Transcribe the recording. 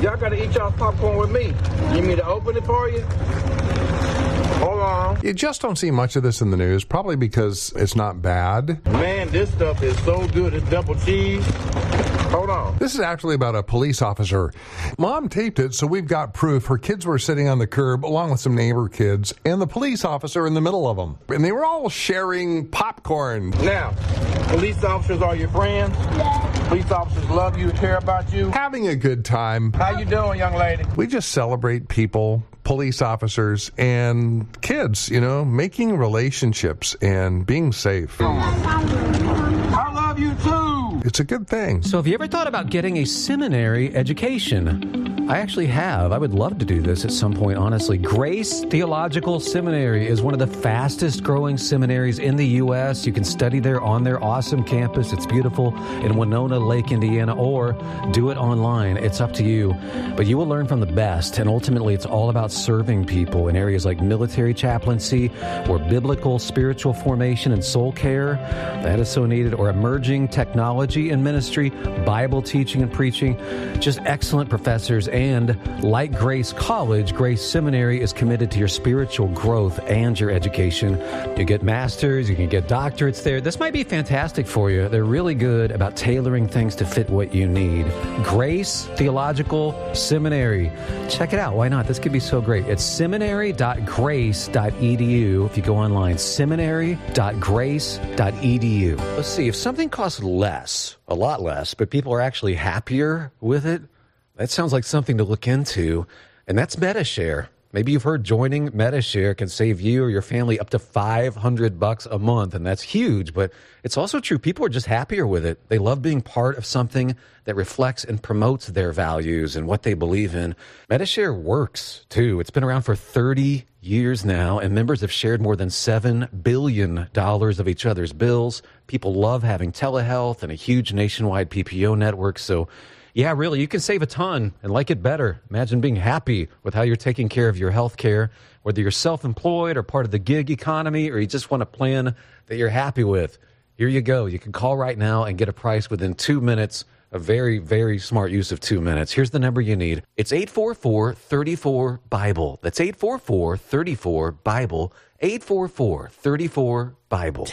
Y'all got to eat y'all popcorn with me. You need me to open it for you? Hold on. You just don't see much of this in the news, probably because it's not bad. Man, this stuff is so good. It's double cheese. Hold on. This is actually about a police officer. Mom taped it, so we've got proof. Her kids were sitting on the curb along with some neighbor kids and the police officer in the middle of them. And they were all sharing popcorn. Now, police officers are your friends? Yeah. Police officers love you and care about you? Having a good time. How you doing, young lady? We just celebrate people, police officers, and kids, making relationships and being safe. I love you too. It's a good thing. So have you ever thought about getting a seminary education? I actually have. I would love to do this at some point, honestly. Grace Theological Seminary is one of the fastest growing seminaries in the U.S. You can study there on their awesome campus. It's beautiful in Winona Lake, Indiana, or do it online. It's up to you. But you will learn from the best, and ultimately it's all about serving people in areas like military chaplaincy or biblical spiritual formation and soul care. That is so needed. Or emerging technology and ministry, Bible teaching and preaching. Just excellent professors. And like Grace College, Grace Seminary is committed to your spiritual growth and your education. You get masters, you can get doctorates there. This might be fantastic for you. They're really good about tailoring things to fit what you need. Grace Theological Seminary. Check it out. Why not? This could be so great. It's seminary.grace.edu. If you go online, seminary.grace.edu. Let's see. If something costs less, a lot less, but people are actually happier with it, that sounds like something to look into, and that's Medi-Share. Maybe you've heard joining Medi-Share can save you or your family up to $500 a month, and that's huge, but it's also true. People are just happier with it. They love being part of something that reflects and promotes their values and what they believe in. Medi-Share works, too. It's been around for 30 years now, and members have shared more than $7 billion of each other's bills. People love having telehealth and a huge nationwide PPO network, so yeah, really, you can save a ton and like it better. Imagine being happy with how you're taking care of your health care, whether you're self-employed or part of the gig economy, or you just want a plan that you're happy with. Here you go. You can call right now and get a price within 2 minutes. A very, very smart use of 2 minutes. Here's the number you need. It's 844-34-BIBLE. That's 844-34-BIBLE. 844-34-BIBLE.